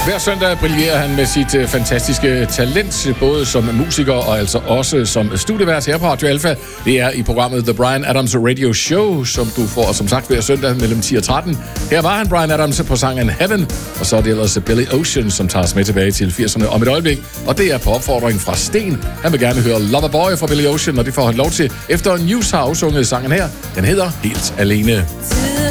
Hver søndag brillerer han med sit fantastiske talent, både som musiker og altså også som studievært her på Radio Alpha. Det er i programmet The Bryan Adams Radio Show, som du får som sagt hver søndag mellem 10 og 13. Her var han, Bryan Adams, på sangen Heaven, og så er det ellers Billy Ocean, som tager os med tilbage til 80'erne om et øjeblik. Og det er på opfordring fra Sten. Han vil gerne høre Loverboy fra Billy Ocean, og det får han lov til efter News har afsunget sangen her. Den hedder Helt Alene.